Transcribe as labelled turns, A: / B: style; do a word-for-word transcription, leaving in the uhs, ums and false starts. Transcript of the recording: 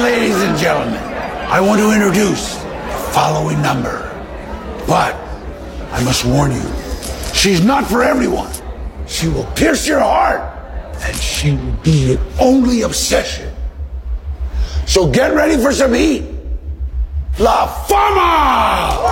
A: Ladies and gentlemen, I want to introduce the following number. But I must warn you, she's not for everyone. She will pierce your heart, and she will be your only obsession. So get ready for some heat. La Fama!